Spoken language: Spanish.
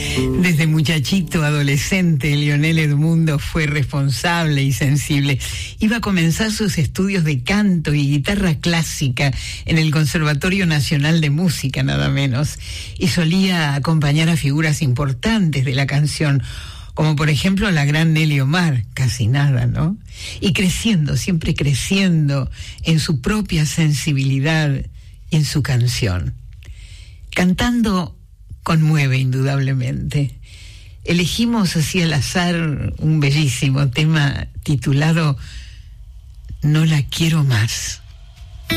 Desde muchachito, adolescente, Lionel Edmundo fue responsable y sensible. Iba a comenzar sus estudios de canto y guitarra clásica en el Conservatorio Nacional de Música, nada menos, y solía acompañar a figuras importantes de la canción, como por ejemplo a la gran Nelly Omar, casi nada, ¿no? Y creciendo, siempre creciendo en su propia sensibilidad y en su canción. Cantando conmueve indudablemente. Elegimos así al azar un bellísimo tema titulado No la quiero más.